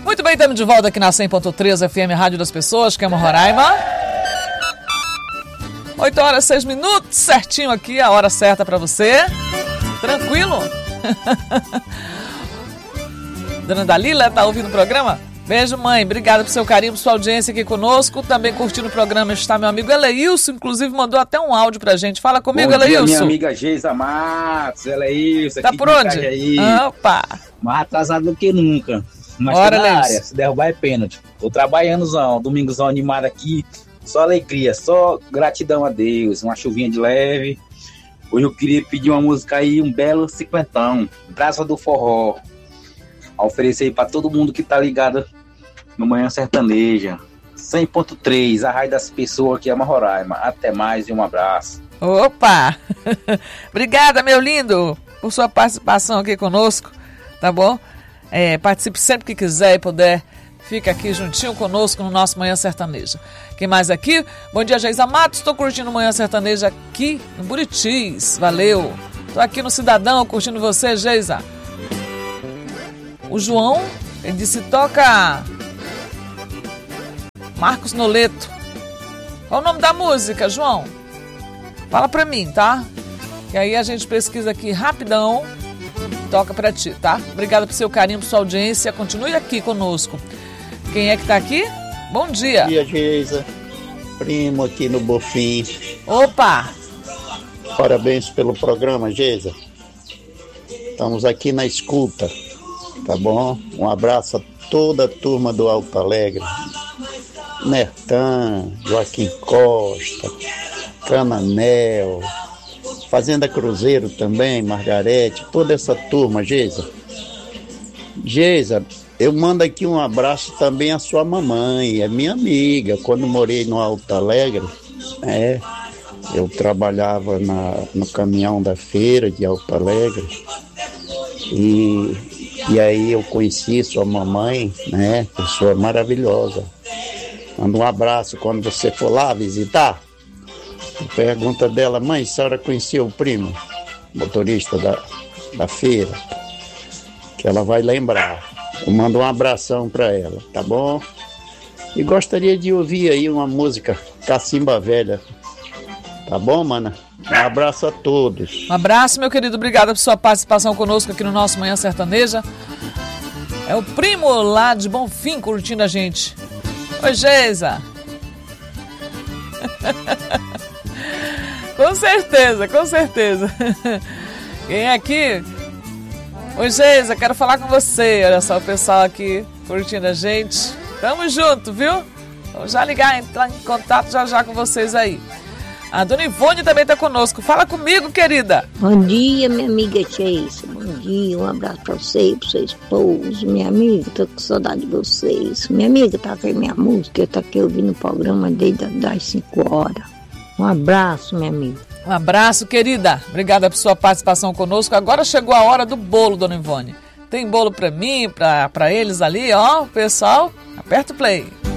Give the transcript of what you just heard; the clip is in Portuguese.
Muito bem, estamos de volta aqui na 100.3 FM, Rádio das Pessoas, que é Roraima. 8 horas, 6 minutos, certinho aqui, a hora certa para você. Tranquilo? Dona Dalila, tá ouvindo o programa? Beijo, mãe. Obrigada por seu carinho, por sua audiência aqui conosco. Também curtindo o programa está meu amigo Eleilson, inclusive mandou até um áudio pra gente. Fala comigo, Eleilson. Minha amiga Geisa Matos, Eleilson. Tá por onde? Opa! Mais atrasado do que nunca. Mas Bora, tá na Eleilson. área, se derrubar é pênalti. Tô trabalhandozão, domingozão animado aqui. Só alegria, só gratidão a Deus. Uma chuvinha de leve. Hoje eu queria pedir uma música aí, um belo cinquentão. Braça do Forró. A oferecer aí pra todo mundo que tá ligado no Manhã Sertaneja. 100.3, a Rádio das Pessoas aqui é Roraima. Até mais e um abraço. Opa! Obrigada, meu lindo, por sua participação aqui conosco, tá bom? Participe sempre que quiser e puder. Fica aqui juntinho conosco no nosso Manhã Sertaneja. Quem mais aqui? Bom dia, Geisa Matos. Estou curtindo o Manhã Sertaneja aqui em Buritis. Valeu. Estou aqui no Cidadão curtindo você, Geisa. O João, ele disse, toca Marcos Noleto. Qual o nome da música, João? Fala pra mim, tá? E aí a gente pesquisa aqui rapidão. Toca pra ti, tá? Obrigada por seu carinho, por sua audiência. Continue aqui conosco. Quem é que tá aqui? Bom dia. Bom dia, Geisa. Primo aqui no Bofim. Opa! Parabéns pelo programa, Geisa. Estamos aqui na escuta, tá bom? Um abraço a toda a turma do Alto Alegre. Nertan, Joaquim Costa, Cananel, Fazenda Cruzeiro também, Margarete, toda essa turma, Geisa. Geisa, eu mando aqui um abraço também à sua mamãe, é minha amiga. Quando morei no Alto Alegre, eu trabalhava no caminhão da feira de Alto Alegre e aí eu conheci sua mamãe, né? Pessoa maravilhosa. Manda um abraço quando você for lá visitar. Pergunta dela, mãe, a senhora conhecia o primo, motorista da feira? Que ela vai lembrar. Eu mando um abração pra ela, tá bom? E gostaria de ouvir aí uma música Cacimba Velha. Tá bom, mana? Um abraço a todos. Um abraço, meu querido. Obrigada por sua participação conosco aqui no nosso Manhã Sertaneja. É o primo lá de Bonfim curtindo a gente. Oi, Geisa. Com certeza, com certeza. Quem é aqui? Oi, Geisa, quero falar com você. Olha só o pessoal aqui curtindo a gente. Tamo junto, viu? Vamos já ligar, entrar em contato já com vocês aí. A dona Ivone também tá conosco. Fala comigo, querida. Bom dia, minha amiga Geisa. Bom dia, um abraço pra você e pro seu esposo. Minha amiga, tô com saudade de vocês. Minha amiga tá com a minha música, eu tô aqui ouvindo o programa desde as 5 horas. Um abraço, minha amiga. Um abraço, querida. Obrigada por sua participação conosco. Agora chegou a hora do bolo, dona Ivone. Tem bolo pra mim, pra eles ali, ó, pessoal. Aperta o play.